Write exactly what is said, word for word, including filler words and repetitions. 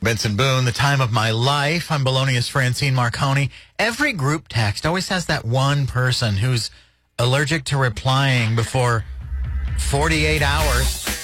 Benson Boone, the time of my life. I'm Bologna's Francine Marconi. Every group text always has that one person who's allergic to replying before forty-eight hours.